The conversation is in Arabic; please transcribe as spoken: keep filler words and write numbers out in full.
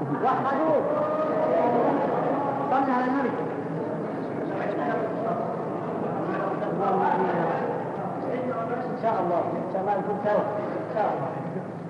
وحدوه. صلى على النبي. إن شاء الله إن شاء الله نكون سوا إن شاء الله.